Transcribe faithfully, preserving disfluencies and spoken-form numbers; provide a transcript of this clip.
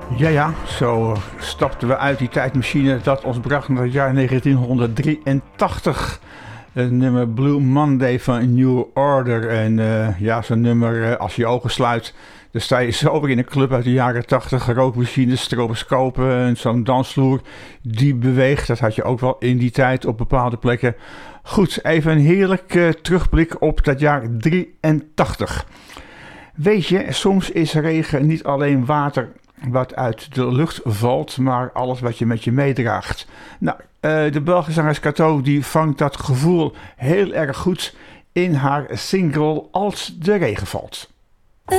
Ja, ja, zo stapten we uit die tijdmachine dat ons bracht naar het jaar negentienhonderddrieëntachtig. Het nummer Blue Monday van New Order. En uh, ja, zo'n nummer, uh, als je je ogen sluit, dan sta je zo weer in een club uit de jaren tachtig. Rookmachines, stroboscopen en zo'n dansvloer die beweegt. Dat had je ook wel in die tijd op bepaalde plekken. Goed, even een heerlijk uh, terugblik op dat jaar drieëntachtig. Weet je, soms is regen niet alleen water wat uit de lucht valt, maar alles wat je met je meedraagt. Nou, uh, de Belgische zangeres Cato die vangt dat gevoel heel erg goed in haar single Als de regen valt.